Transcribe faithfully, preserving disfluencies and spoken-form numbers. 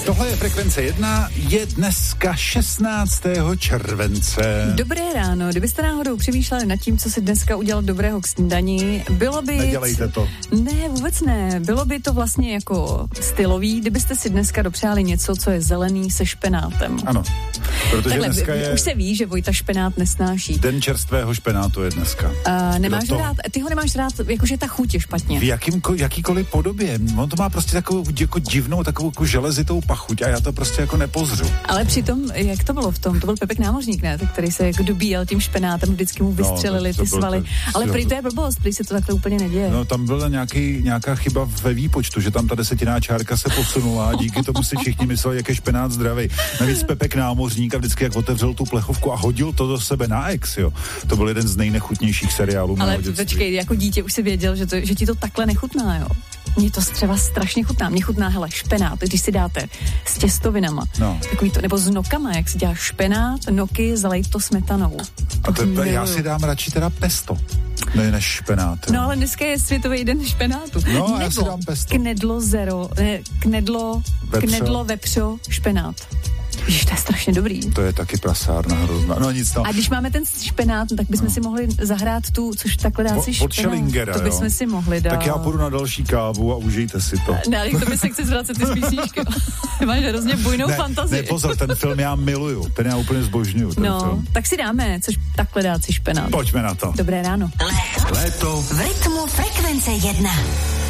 Tohle je Frekvence jedna, je dneska šestnáctého července. Dobré ráno, kdybyste náhodou přemýšleli nad tím, co si dneska udělat dobrého k snídani, bylo by... Nedělejte to. Ne, vůbec ne. Bylo by to vlastně jako stylový, kdybyste si dneska dopřáli něco, co je zelený se špenátem. Ano, protože takhle, dneska je... Už se ví, že Vojta špenát nesnáší. Den čerstvého špenátu je dneska. Uh, nemáš rád, ty ho nemáš rád, jakože ta chuť je špatně. V jakým, jakýkoliv podobě. On to má prostě takovou jako divnou, takovou jako železitou pachuť a já to prostě jako nepozřu. Ale přitom, jak to bylo v tom? To byl Pepek Námořník, ne? Který se jako dobíjel tím špenátem, vždycky mu vystřelili no, ty svaly. To, ale prý to je blbost, prý se to takhle úplně neděje. No tam byla nějaký, nějaká chyba ve výpočtu, že tam ta desetiná čárka se posunula a díky tomu si všichni mysleli, jak je špenát zdravý. Navíc Pepek Námořník a vždycky jak otevřel tu plechovku a hodil to do sebe na ex, jo. To byl jeden z nejnechutnějších seriálů. Ale počkej, jako dítě už si věděl, že, to, že ti to takhle nechutná, jo. Mně to třeba strašně chutná. Mně chutná, hele, špenát, když si dáte s těstovinama, no. Takový to, nebo s nokama, jak si děláš špenát, noky, zalej to smetanou. A to, to já si dám radši teda pesto, ne, než špenát. No ale dneska je světový den špenátu. No, nebo já si dám pesto. Knedlo zero, ne, knedlo, vepřo. knedlo, vepřo, špenát. Ježiš, to je strašně dobrý. To je taky prasárna hrozná. No nic no. A když máme ten špenát, tak bychom no. si mohli zahrát tu, což takhle dá si špenát. To bychom si mohli dát. Tak já půjdu na další kávu a užijte si to. Ne, ale to by se chci zvracet ty písničky. Máš hrozně bujnou ne, fantazii. Ne, pozor, ten film já miluju. Ten já úplně zbožňuju. No, film. tak si dáme, což takhle dát si špenát. Pojďme na to. Dobré ráno. Léto. V rytmu Frekvence jedna.